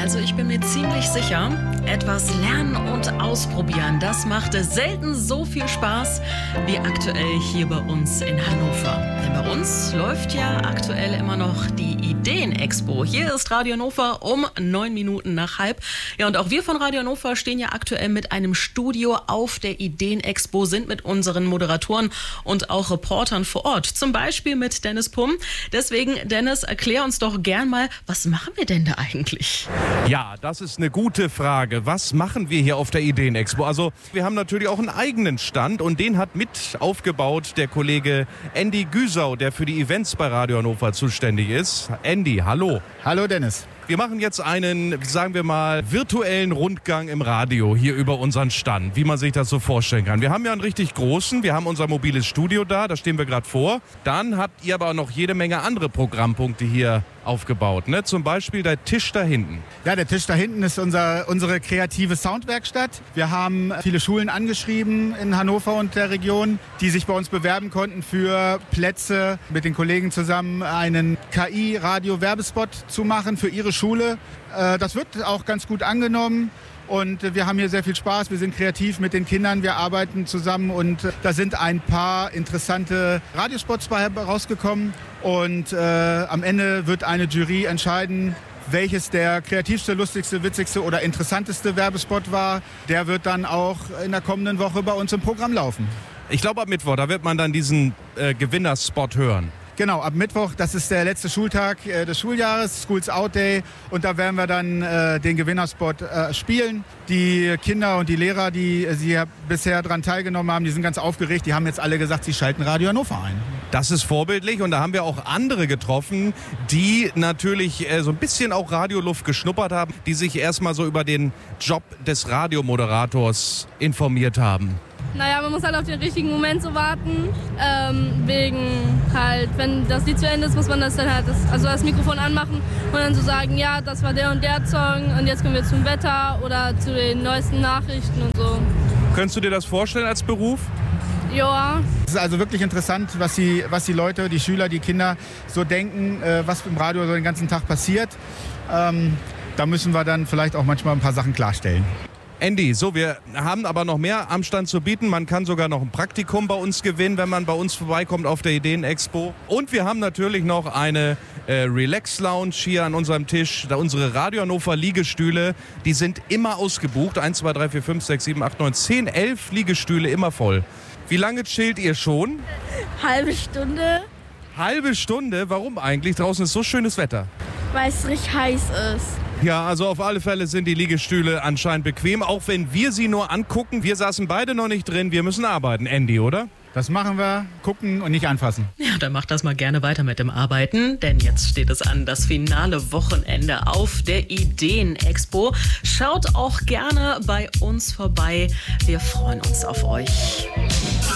Also ich bin mir ziemlich sicher, etwas lernen und ausprobieren, das macht selten so viel Spaß wie aktuell hier bei uns in Hannover. Denn bei uns läuft ja aktuell immer noch die Ideen-Expo. Hier ist Radio Hannover um 9 Minuten nach halb. Ja, und auch wir von Radio Hannover stehen ja aktuell mit einem Studio auf der Ideen-Expo, sind mit unseren Moderatoren und auch Reportern vor Ort. Zum Beispiel mit Dennis Pumm. Deswegen, Dennis, erklär uns doch gern mal, was machen wir denn da eigentlich? Ja, das ist eine gute Frage. Was machen wir hier auf der Ideen-Expo? Also, wir haben natürlich auch einen eigenen Stand und den hat mit aufgebaut der Kollege Andy Güsau, der für die Events bei Radio Hannover zuständig ist. Andy, hallo. Hallo Dennis. Wir machen jetzt einen, sagen wir mal, virtuellen Rundgang im Radio hier über unseren Stand, wie man sich das so vorstellen kann. Wir haben ja einen richtig großen, wir haben unser mobiles Studio da stehen wir gerade vor. Dann habt ihr aber auch noch jede Menge andere Programmpunkte hier aufgebaut, ne? Zum Beispiel der Tisch da hinten. Ja, der Tisch da hinten ist unsere kreative Soundwerkstatt. Wir haben viele Schulen angeschrieben in Hannover und der Region, die sich bei uns bewerben konnten für Plätze, mit den Kollegen zusammen einen KI-Radio-Werbespot zu machen für ihre Schule. Das wird auch ganz gut angenommen. Und wir haben hier sehr viel Spaß, wir sind kreativ mit den Kindern, wir arbeiten zusammen und da sind ein paar interessante Radiospots bei rausgekommen. Und am Ende wird eine Jury entscheiden, welches der kreativste, lustigste, witzigste oder interessanteste Werbespot war. Der wird dann auch in der kommenden Woche bei uns im Programm laufen. Ich glaube ab Mittwoch, da wird man dann diesen Gewinnerspot hören. Genau, ab Mittwoch, das ist der letzte Schultag des Schuljahres, Schools Out Day. Und da werden wir dann den Gewinnerspot spielen. Die Kinder und die Lehrer, die sie ja bisher daran teilgenommen haben, die sind ganz aufgeregt. Die haben jetzt alle gesagt, sie schalten Radio Hannover ein. Das ist vorbildlich und da haben wir auch andere getroffen, die natürlich so ein bisschen auch Radioluft geschnuppert haben, die sich erstmal so über den Job des Radiomoderators informiert haben. Naja, man muss halt auf den richtigen Moment so warten, wegen halt, wenn das Lied zu Ende ist, muss man das dann halt das Mikrofon anmachen und dann so sagen, ja, das war der und der Song und jetzt kommen wir zum Wetter oder zu den neuesten Nachrichten und so. Könntest du dir das vorstellen als Beruf? Ja. Es ist also wirklich interessant, was die Leute, die Schüler, die Kinder so denken, was im Radio so den ganzen Tag passiert. Da müssen wir dann vielleicht auch manchmal ein paar Sachen klarstellen. Andy, so, wir haben aber noch mehr am Stand zu bieten. Man kann sogar noch ein Praktikum bei uns gewinnen, wenn man bei uns vorbeikommt auf der Ideen-Expo. Und wir haben natürlich noch eine Relax-Lounge hier an unserem Tisch. Da unsere Radio Hannover Liegestühle, die sind immer ausgebucht. 1, 2, 3, 4, 5, 6, 7, 8, 9, 10, 11 Liegestühle immer voll. Wie lange chillt ihr schon? Halbe Stunde. Halbe Stunde? Warum eigentlich? Draußen ist so schönes Wetter. Weil es richtig heiß ist. Ja, also auf alle Fälle sind die Liegestühle anscheinend bequem, auch wenn wir sie nur angucken. Wir saßen beide noch nicht drin, wir müssen arbeiten. Andy, oder? Das machen wir, gucken und nicht anfassen. Ja, dann macht das mal gerne weiter mit dem Arbeiten, denn jetzt steht es an, das finale Wochenende auf der Ideen-Expo. Schaut auch gerne bei uns vorbei, wir freuen uns auf euch.